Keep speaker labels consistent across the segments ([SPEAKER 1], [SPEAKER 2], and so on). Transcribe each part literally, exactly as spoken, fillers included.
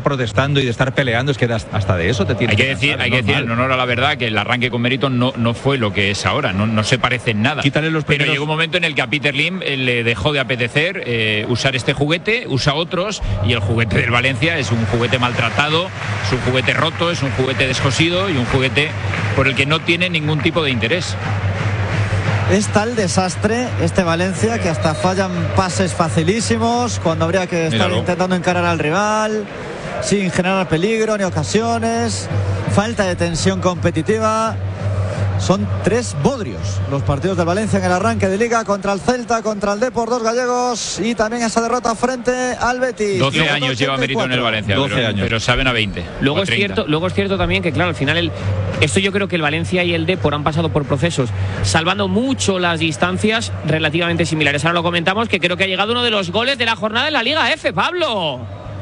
[SPEAKER 1] protestando y de estar peleando, es que hasta de eso te tiene
[SPEAKER 2] hay que,
[SPEAKER 1] que
[SPEAKER 2] decir,
[SPEAKER 1] cansar,
[SPEAKER 2] hay que decir en honor a la verdad que el arranque con mérito no, no fue lo que es ahora, no, no se parece en nada.
[SPEAKER 1] Quítale los primeros...
[SPEAKER 2] Pero llegó un momento en el que a Peter Lim eh, le dejó de apetecer eh, usar este juguete, usa otros, y el juguete del Valencia es un juguete maltratado, es un juguete roto, es un juguete descosido y un juguete por el que no tiene ningún tipo de interés.
[SPEAKER 3] Es tal desastre este Valencia que hasta fallan pases facilísimos cuando habría que estar Míralo. intentando encarar al rival, sin generar peligro ni ocasiones, falta de tensión competitiva. Son tres bodrios los partidos del Valencia en el arranque de Liga, contra el Celta, contra el Depor, dos gallegos, y también esa derrota frente al Betis.
[SPEAKER 2] doce años lleva mérito en el Valencia, doce pero, años. pero saben a veinte.
[SPEAKER 4] Luego es, cierto, luego es cierto también que, claro, al final el, esto yo creo que el Valencia y el Depor han pasado por procesos, salvando mucho las distancias, relativamente similares. Ahora lo comentamos, que creo que ha llegado uno de los goles de la jornada en la Liga F, Pablo.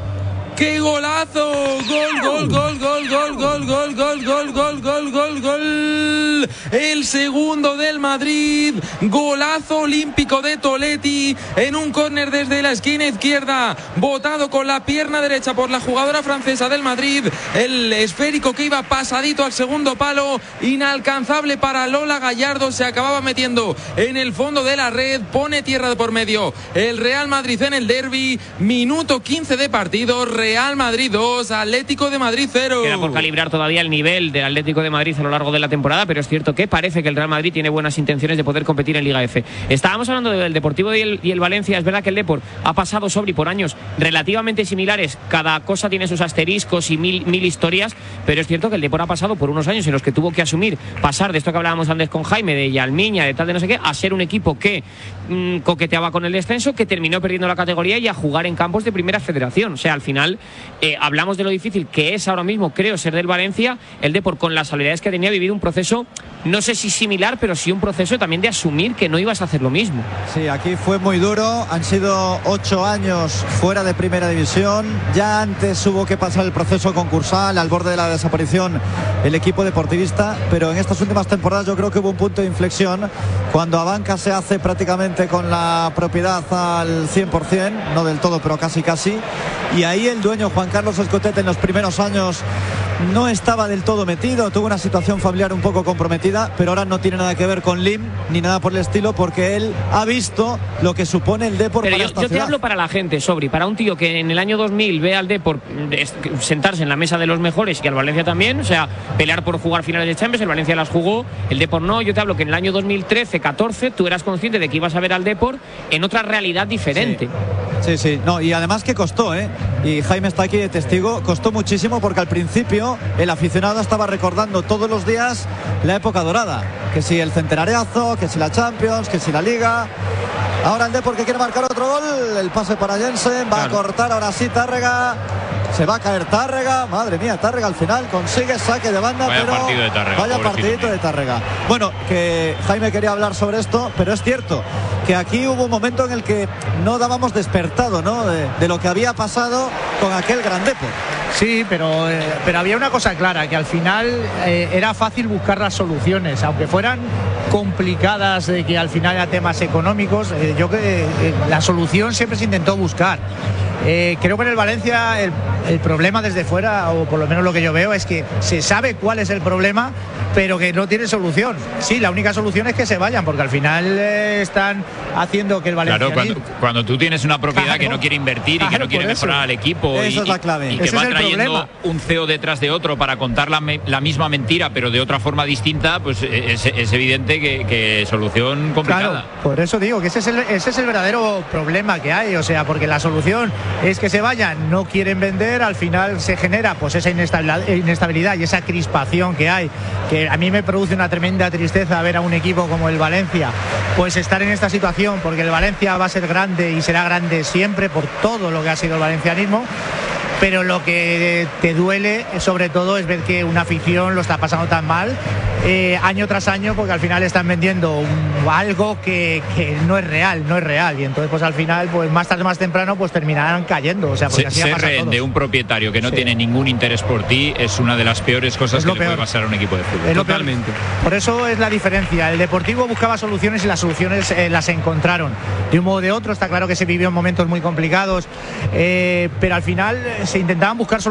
[SPEAKER 5] ¡Qué golazo! Gol, gol, gol, gol, gol, gol, gol, gol, gol, gol, gol, gol, gol. El segundo del Madrid. Golazo olímpico de Toletti en un córner desde la esquina izquierda, botado con la pierna derecha por la jugadora francesa del Madrid. El esférico que iba pasadito al segundo palo, inalcanzable para Lola Gallardo, se acababa metiendo en el fondo de la red. Pone tierra de por medio el Real Madrid en el derbi. Minuto quince de partido. Real Madrid dos, Atlético de Madrid cero.
[SPEAKER 4] Queda por calibrar todavía el nivel del Atlético de Madrid a lo largo de la temporada, pero es cierto que parece que el Real Madrid tiene buenas intenciones de poder competir en Liga F. Estábamos hablando del Deportivo y el, y el Valencia. Es verdad que el Depor ha pasado sobre y por años relativamente similares. Cada cosa tiene sus asteriscos y mil, mil historias, pero es cierto que el Depor ha pasado por unos años en los que tuvo que asumir, pasar de esto que hablábamos antes con Jaime, de Yalmiña, de tal, de no sé qué, a ser un equipo que mmm, coqueteaba con el descenso, que terminó perdiendo la categoría y a jugar en campos de primera federación. O sea, al final Eh, hablamos de lo difícil que es ahora mismo, creo, ser del Valencia. El Depor, con las habilidades que tenía, vivido un proceso, no sé si similar, pero sí un proceso también de asumir que no ibas a hacer lo mismo.
[SPEAKER 3] Sí, aquí fue muy duro. Han sido ocho años fuera de primera división. Ya antes hubo que pasar el proceso concursal, al borde de la desaparición el equipo deportivista, pero en estas últimas temporadas yo creo que hubo un punto de inflexión cuando Abanca se hace prácticamente con la propiedad al cien por ciento, no del todo, pero casi casi, y ahí el dueño Juan Carlos Escotet en los primeros años no estaba del todo metido, tuvo una situación familiar un poco comprometida, pero ahora no tiene nada que ver con Lim ni nada por el estilo, porque él ha visto lo que supone el Depor para
[SPEAKER 4] yo,
[SPEAKER 3] esta
[SPEAKER 4] yo te
[SPEAKER 3] ciudad.
[SPEAKER 4] hablo para la gente, Sobri, para un tío que en el año dos mil ve al Depor sentarse en la mesa de los mejores, y al Valencia también, o sea, pelear por jugar finales de Champions. El Valencia las jugó, el Depor no. Yo te hablo que en el año dos mil trece catorce tú eras consciente de que ibas a ver al Depor en otra realidad diferente.
[SPEAKER 3] Sí, sí, sí. No, y además que costó, ¿eh? Y Jaime está aquí de testigo, costó muchísimo, porque al principio el aficionado estaba recordando todos los días la época dorada, que si el centenariazo, que si la Champions, que si la Liga. Ahora el Depor, que quiere marcar otro gol, el pase para Jensen, va claro. a cortar ahora sí Tárrega, se va a caer Tárrega, madre mía, Tárrega al final consigue saque de banda,
[SPEAKER 2] vaya
[SPEAKER 3] pero
[SPEAKER 2] partido de Tárrega,
[SPEAKER 3] vaya partidito de Tárrega. Bueno, que Jaime quería hablar sobre esto, pero es cierto que aquí hubo un momento en el que no dábamos despertado, ¿no? De, de lo que había pasado con aquel gran Depor.
[SPEAKER 6] Sí, pero, eh, pero había una cosa clara, que al final eh, era fácil buscar las soluciones, aunque fueran complicadas, de que al final eran temas económicos. Eh, yo que eh, la solución siempre se intentó buscar. Eh, creo que en el Valencia el, el problema desde fuera, o por lo menos lo que yo veo, es que se sabe cuál es el problema, pero que no tiene solución. Sí, la única solución es que se vayan, porque al final eh, están haciendo que el Valencia...
[SPEAKER 2] Claro, cuando, cuando tú tienes una propiedad claro, que no quiere invertir y claro, que no quiere mejorar al equipo,
[SPEAKER 3] esa
[SPEAKER 2] y,
[SPEAKER 3] es la clave.
[SPEAKER 2] y que
[SPEAKER 3] Ese
[SPEAKER 2] va
[SPEAKER 3] es el
[SPEAKER 2] trayendo
[SPEAKER 3] problema.
[SPEAKER 2] un C E O detrás de otro para contar la, la misma mentira, pero de otra forma distinta, pues es, es evidente que, que solución complicada.
[SPEAKER 6] Claro, por eso digo que ese es, el, ese es el verdadero problema que hay, o sea, porque la solución es que se vayan, no quieren vender, al final se genera pues esa inestabilidad, inestabilidad y esa crispación que hay, que a mí me produce una tremenda tristeza ver a un equipo como el Valencia pues estar en esta situación, porque el Valencia va a ser grande y será grande siempre por todo lo que ha sido el valencianismo. Pero lo que te duele sobre todo es ver que una afición lo está pasando tan mal eh, año tras año, porque al final están vendiendo un, algo que, que no es real, no es real, y entonces pues al final pues más tarde más temprano pues terminarán cayendo, o sea, porque
[SPEAKER 2] se,
[SPEAKER 6] así
[SPEAKER 2] se rehén de un propietario que no sí. tiene ningún interés por ti es una de las peores cosas que le puede pasar a un equipo de fútbol.
[SPEAKER 6] Es Totalmente. Peor. Por eso es la diferencia. El Deportivo buscaba soluciones y las soluciones eh, las encontraron de un modo o de otro. Está claro que se vivió en momentos muy complicados, eh, pero al final se intentaban buscar soluciones.